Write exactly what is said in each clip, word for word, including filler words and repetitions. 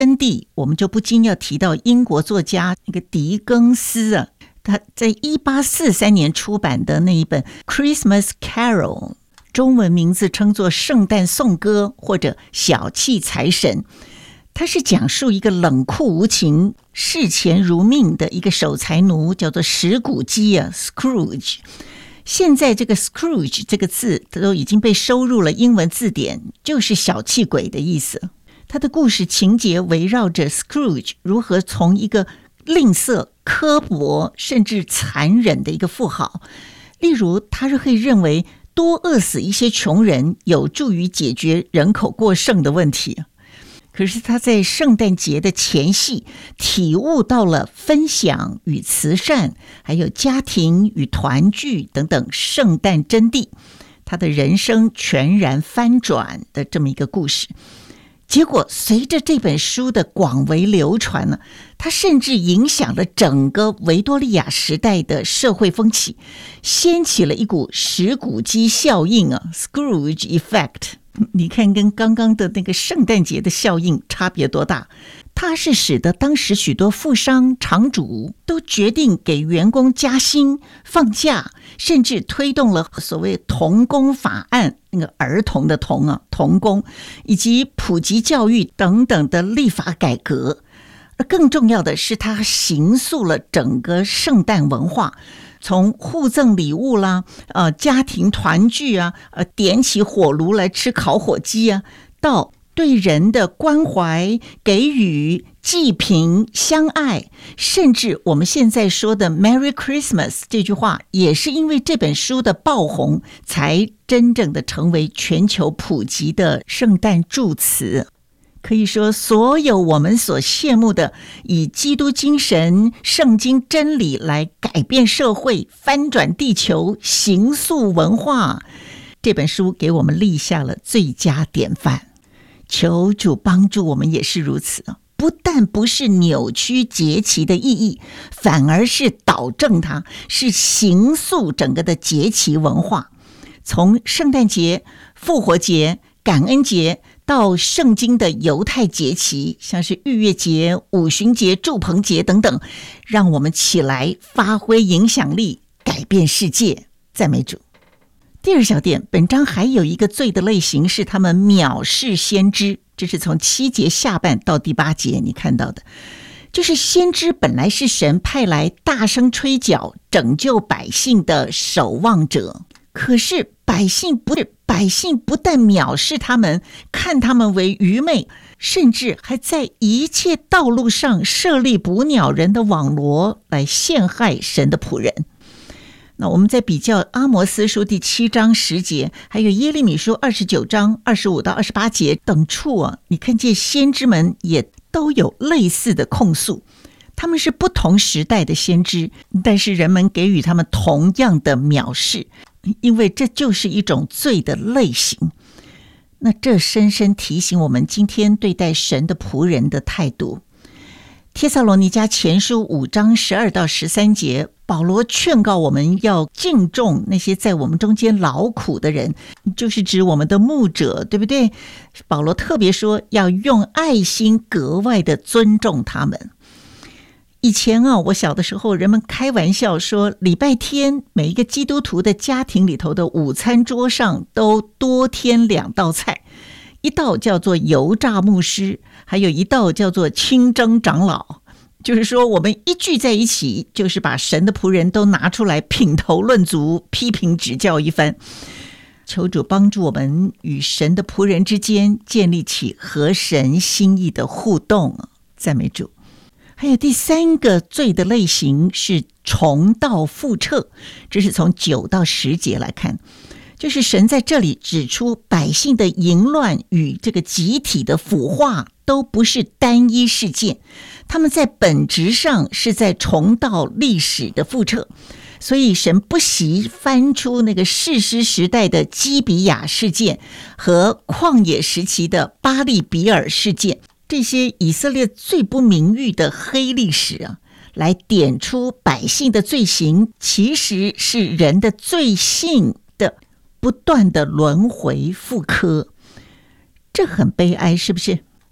恩地，我们就不禁要提到英国作家那个狄更斯啊，他在一八四三年出版的那一本《Christmas Carol》，中文名字称作《圣诞颂歌》或者《小气财神》。他是讲述一个冷酷无情、视钱如命的一个守财奴，叫做石谷鸡啊 Scrooge。现在这个 Scrooge 这个字都已经被收入了英文字典，就是小气鬼的意思。他的故事情节围绕着 Scrooge 如何从一个吝啬、刻薄甚至残忍的一个富豪，例如他会认为多饿死一些穷人有助于解决人口过剩的问题。可是他在圣诞节的前夕体悟到了分享与慈善，还有家庭与团聚等等圣诞真谛，他的人生全然翻转的这么一个故事。结果随着这本书的广为流传呢，它甚至影响了整个维多利亚时代的社会风气，掀起了一股石谷鸡效应啊 Scrooge Effect。你看跟刚刚的那个圣诞节的效应差别多大。它是使得当时许多富商厂主都决定给员工加薪放假，甚至推动了所谓童工法案，那个儿童的童啊童工，以及普及教育等等的立法改革。而更重要的是，它形塑了整个圣诞文化，从互赠礼物啦，呃，家庭团聚啊，呃，点起火炉来吃烤火鸡啊，到对人的关怀、给予、济贫、相爱，甚至我们现在说的 Merry Christmas 这句话，也是因为这本书的爆红，才真正的成为全球普及的圣诞祝词。可以说，所有我们所羡慕的以基督精神、圣经真理来改变社会、翻转地球、形塑文化，这本书给我们立下了最佳典范。求主帮助我们也是如此，不但不是扭曲节期的意义，反而是导正它，是形塑整个的节期文化。从圣诞节、复活节、感恩节到圣经的犹太节期，像是逾越节、五旬节、祝棚节等等，让我们起来发挥影响力，改变世界。赞美主。第二小点，本章还有一个罪的类型是他们藐视先知，这是从七节下半到第八节你看到的，就是先知本来是神派来大声吹角拯救百姓的守望者，可是百姓不是百姓不但藐视他们，看他们为愚昧，甚至还在一切道路上设立捕鸟人的网罗来陷害神的仆人。那我们在比较阿摩斯书第七章十节，还有耶利米书二十九章二十五到二十八节等处啊，你看见先知们也都有类似的控诉。他们是不同时代的先知，但是人们给予他们同样的藐视，因为这就是一种罪的类型。那这深深提醒我们今天对待神的仆人的态度。帖撒罗尼迦前书五章十二到十三节，保罗劝告我们要敬重那些在我们中间劳苦的人，就是指我们的牧者，对不对？保罗特别说要用爱心格外的尊重他们。以前啊，我小的时候，人们开玩笑说，礼拜天每一个基督徒的家庭里头的午餐桌上都多添两道菜，一道叫做油炸牧师，还有一道叫做清蒸长老。就是说我们一聚在一起，就是把神的仆人都拿出来品头论足，批评指教一番。求主帮助我们与神的仆人之间建立起合神心意的互动。赞美主。还有第三个罪的类型是重蹈覆辙，这是从九到十节来看，就是神在这里指出百姓的淫乱与这个集体的腐化都不是单一事件，他们在本质上是在重蹈历史的覆辙。所以神不惜翻出那个士师时代的基比亚事件和旷野时期的巴利比尔事件，这些以色列最不名誉的黑历史啊，来点出百姓的罪行其实是人的罪性的不断的轮回复刻。这很悲哀，是不是？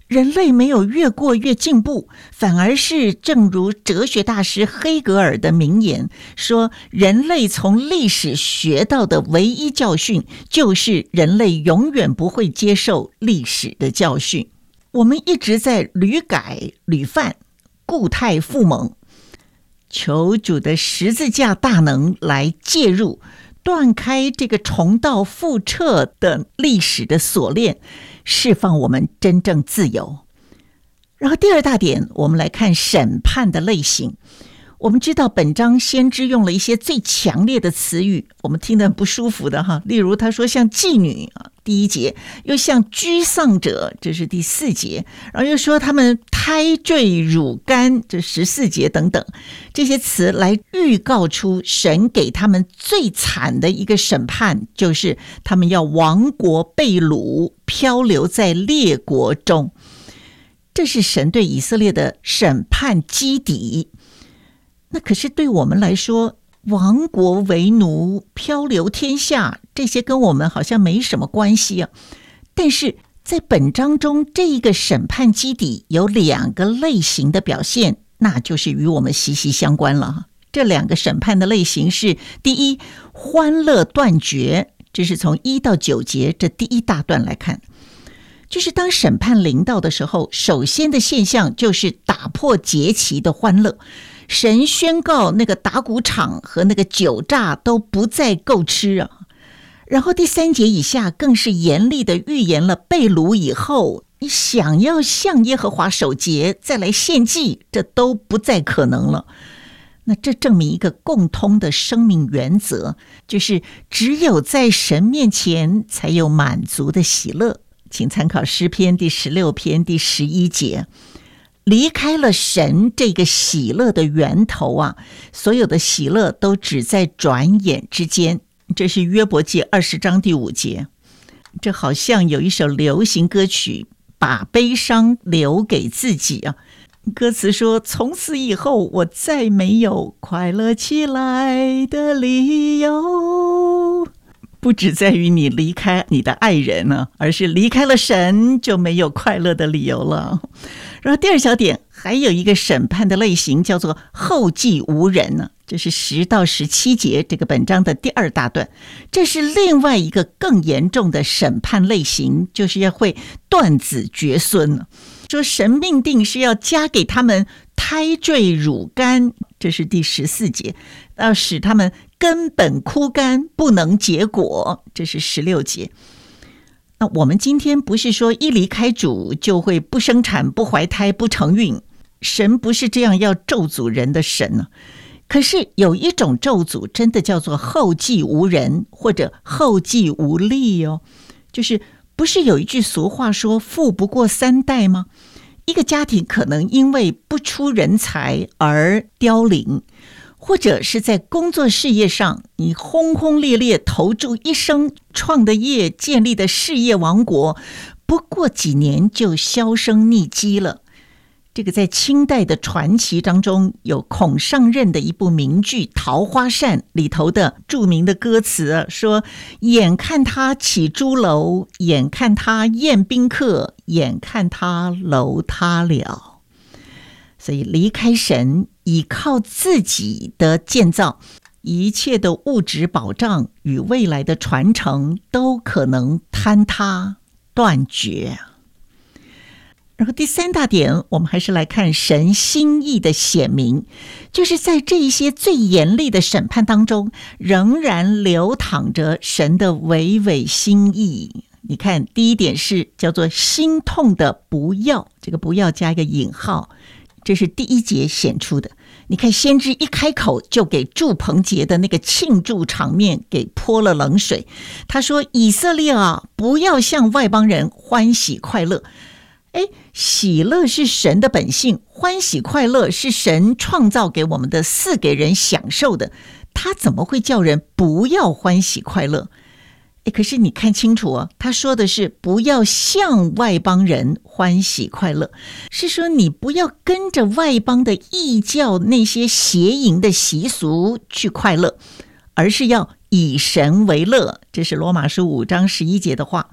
人类没有越过越进步，反而是正如哲学大师黑格尔的名言说，人类从历史学到的唯一教训，就是人类永远不会接受历史的教训。我们一直在屡改屡犯，故态复萌，求主的十字架大能来介入，断开这个重蹈覆辙的历史的锁链，释放我们真正自由。然后第二大点，我们来看审判的类型。我们知道本章先知用了一些最强烈的词语，我们听得很不舒服的哈。例如他说像妓女啊，第一节，又像居丧者，这是第四节，然后又说他们胎坠乳干，这十四节等等，这些词来预告出神给他们最惨的一个审判，就是他们要亡国被掳，漂流在列国中。这是神对以色列的审判基底。那可是对我们来说，亡国为奴，漂流天下，这些跟我们好像没什么关系啊。但是在本章中，这一个审判基底有两个类型的表现，那就是与我们息息相关了。这两个审判的类型是：第一，欢乐断绝，这是从一到九节这第一大段来看，就是当审判临到的时候，首先的现象就是打破节期的欢乐。神宣告那个打谷场和那个酒榨都不再够吃啊。然后第三节以下更是严厉的预言了被掳以后，你想要向耶和华守节再来献祭，这都不再可能了。那这证明一个共通的生命原则，就是只有在神面前才有满足的喜乐。请参考诗篇第十六篇第十一节。离开了神这个喜乐的源头啊，所有的喜乐都只在转眼之间。这是约伯记二十章第五节。这好像有一首流行歌曲，把悲伤留给自己啊。歌词说，从此以后我再没有快乐起来的理由。不只在于你离开你的爱人呢，而是离开了神就没有快乐的理由了。然后第二小点，还有一个审判的类型叫做后继无人呢，这是十到十七节这个本章的第二大段。这是另外一个更严重的审判类型，就是要会断子绝孙了。说神命定是要加给他们胎坠乳干，这是第十四节，要使他们根本枯干，不能结果，这是十六节。那我们今天不是说一离开主就会不生产、不怀胎、不成孕，神不是这样要咒诅人的神呢。可是有一种咒诅真的叫做后继无人或者后继无力哦，就是不是有一句俗话说富不过三代吗？一个家庭可能因为不出人才而凋零，或者是在工作事业上你轰轰烈烈投注一生创的业建立的事业王国，不过几年就销声匿迹了。这个在清代的传奇当中有孔尚任的一部名剧《桃花扇》里头的著名的歌词说，眼看他起朱楼，眼看他宴宾客，眼看他楼塌了。所以离开神，依靠自己的建造，一切的物质保障与未来的传承都可能坍塌断绝。然后第三大点，我们还是来看神心意的显明，就是在这一些最严厉的审判当中，仍然流淌着神的微微心意。你看，第一点是叫做心痛的不要，这个不要加一个引号，这是第一节显出的。你看先知一开口就给祝棚节的那个庆祝场面给泼了冷水。他说，以色列啊，不要向外邦人欢喜快乐。哎，喜乐是神的本性，欢喜快乐是神创造给我们的，赐给人享受的，他怎么会叫人不要欢喜快乐？哎，可是你看清楚哦，他说的是不要向外邦人欢喜快乐，是说你不要跟着外邦的异教那些邪淫的习俗去快乐，而是要以神为乐。这是罗马书五章十一节的话。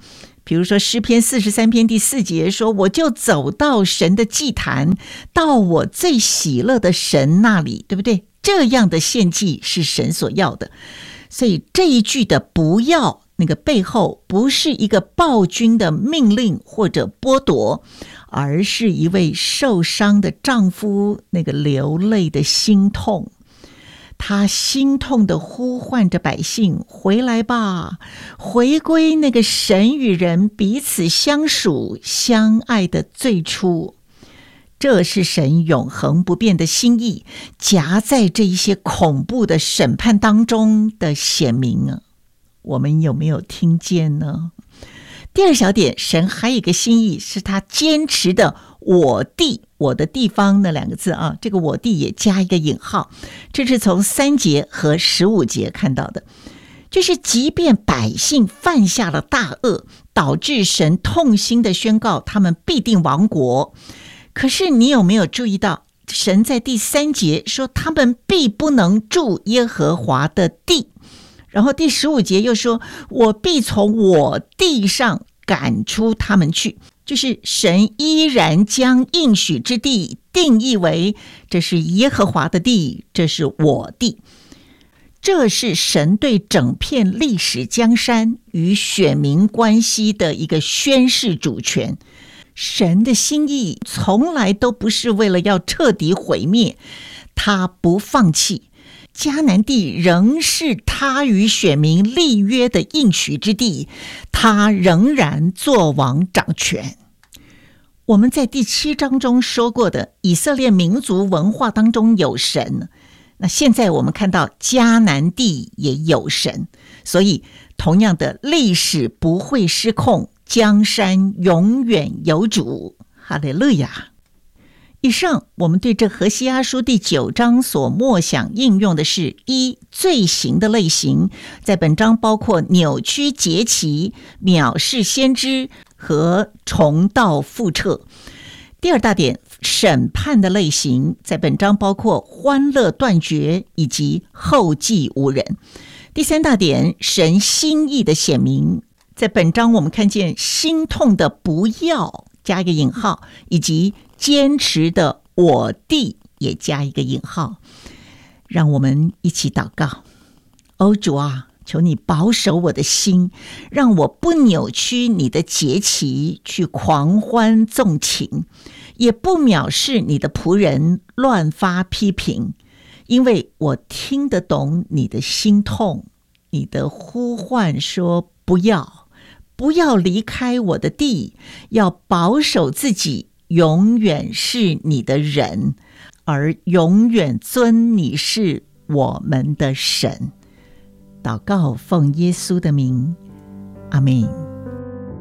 比如说诗篇四十三篇第四节说，我就走到神的祭坛，到我最喜乐的神那里，对不对？这样的献祭是神所要的。所以这一句的不要，那个背后不是一个暴君的命令或者剥夺，而是一位受伤的丈夫那个流泪的心痛。他心痛地呼唤着百姓，回来吧，回归那个神与人彼此相属相爱的最初。这是神永恒不变的心意，夹在这一些恐怖的审判当中的显明啊，我们有没有听见呢？第二小点，神还有一个心意，是他坚持的我地，我的地方那两个字啊，这个我地也加一个引号，这是从三节和十五节看到的。就是即便百姓犯下了大恶，导致神痛心的宣告他们必定亡国，可是你有没有注意到，神在第三节说他们必不能住耶和华的地，然后第十五节又说，我必从我地上赶出他们去。就是神依然将应许之地定义为，这是耶和华的地，这是我地。这是神对整片历史江山与选民关系的一个宣示主权。神的心意从来都不是为了要彻底毁灭，他不放弃。迦南地仍是他与选民立约的应许之地，他仍然作王掌权。我们在第七章中说过的，以色列民族文化当中有神，那现在我们看到迦南地也有神，所以同样的历史不会失控，江山永远有主。哈利路亚。以上我们对这何西阿书第九章所默想应用的是：一、罪行的类型，在本章包括扭曲节期、藐视先知和重蹈覆辙。第二大点，审判的类型，在本章包括欢乐断绝以及后继无人。第三大点，神心意的显明，在本章我们看见心痛的不要加一个引号，以及坚持的我地也加一个引号。让我们一起祷告。哦，主啊，求你保守我的心，让我不扭曲你的节期去狂欢纵情，也不藐视你的仆人乱发批评，因为我听得懂你的心痛，你的呼唤说不要不要离开我的地，要保守自己永远是你的人，而永远尊你是我们的神。祷告奉耶稣的名，阿们。